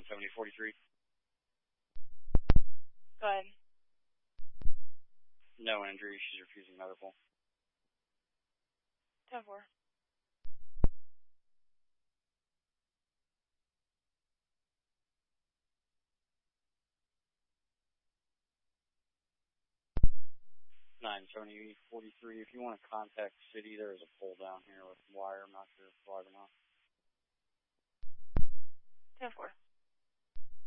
97043. Go ahead. No injury. She's refusing medical. 10-4. Nine 7043. If you want to contact city, there is a pole down here with wire. I'm not sure if it's live or not. 10-4.